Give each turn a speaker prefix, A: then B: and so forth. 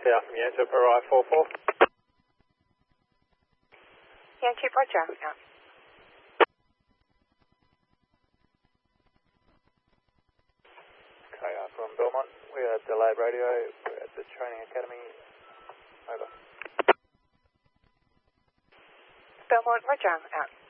A: Yeah, from Yankee for I-44.
B: Yankee, roger, out.
A: Okay, from Belmont, we are delayed radio, we're at the training academy, over.
B: Belmont, roger, out.